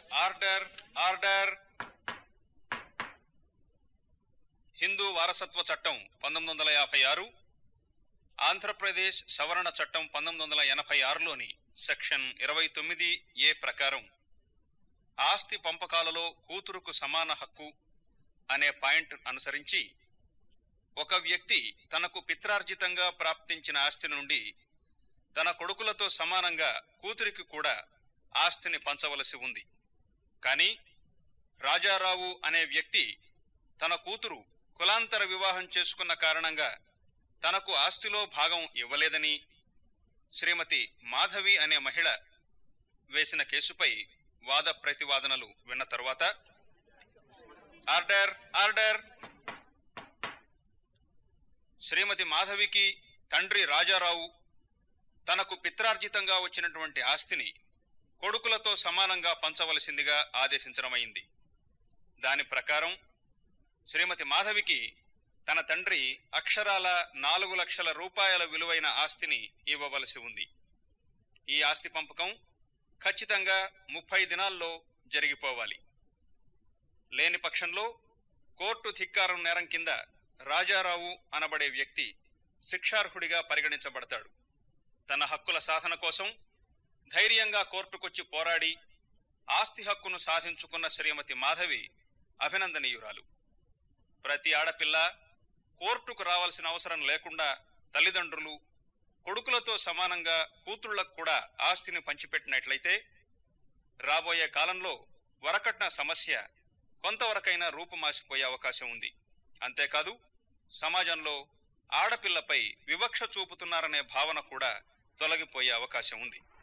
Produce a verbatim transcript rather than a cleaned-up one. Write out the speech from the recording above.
Order order Hindu వారసత్వ చట్టం పంతొమ్మిది వందల యాభై ఆరు ఆంధ్రప్రదేశ్ సవరణ చట్టం పంతొమ్మిది వందల ఎనభై ఆరులోని సెక్షన్ ఇరవై తొమ్మిది ఏ ప్రకారం ఆస్తి పంపకాలలో కూతురుకు సమాన హక్కు అనే పాయింట్ అనుసరించి ఒక వ్యక్తి తనకు పిత్రార్జితంగా ప్రాప్తించిన ఆస్తి నుండి తన కొడుకులతో సమానంగా కూతురికి కూడా ఆస్తిని పంచవలసి ఉంది. కానీ రాజారావు అనే వ్యక్తి తన కూతురు కులాంతర వివాహం చేసుకున్న కారణంగా తనకు ఆస్తిలో భాగం ఇవ్వలేదని శ్రీమతి మాధవి అనే మహిళ వేసిన కేసుపై వాద ప్రతివాదనలు విన్న తరువాత ఆర్డర్ ఆర్డర్ శ్రీమతి మాధవికి తండ్రి రాజారావు తనకు పిత్రార్జితంగా వచ్చినటువంటి ఆస్తిని కొడుకులతో సమానంగా పంచవలసిందిగా ఆదేశించడమైంది. దాని ప్రకారం శ్రీమతి మాధవికి తన తండ్రి అక్షరాల నాలుగు లక్షల రూపాయల విలువైన ఆస్తిని ఇవ్వవలసి ఉంది. ఈ ఆస్తి పంపకం ఖచ్చితంగా ముప్పై దినాల్లో జరిగిపోవాలి. లేని పక్షంలో కోర్టు ధిక్కారం నేరం కింద రాజారావు అనబడే వ్యక్తి శిక్షార్హుడిగా పరిగణించబడతాడు. తన హక్కుల సాధన కోసం ధైర్యంగా కోర్టుకొచ్చి పోరాడి ఆస్తి హక్కును సాధించుకున్న శ్రీమతి మాధవి అభినందనీయురాలు. ప్రతి ఆడపిల్ల కోర్టుకు రావాల్సిన అవసరం లేకుండా తల్లిదండ్రులు కొడుకులతో సమానంగా కూతుళ్లకు కూడా ఆస్తిని పంచిపెట్టినట్లయితే రాబోయే కాలంలో వరకట్న సమస్య కొంతవరకైనా రూపుమాసిపోయే అవకాశం ఉంది. అంతేకాదు సమాజంలో ఆడపిల్లపై వివక్ష చూపుతున్నారనే భావన కూడా తొలగిపోయే అవకాశం ఉంది.